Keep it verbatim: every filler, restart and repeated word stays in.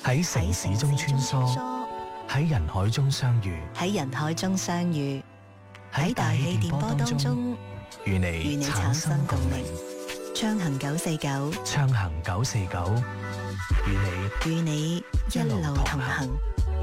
喺城市中穿梭，喺人海中相遇， 喺人海中相遇， 喺大氣電波當中與你與你產生共鳴。暢行九四九， 暢行九四九，與你與你一路同行。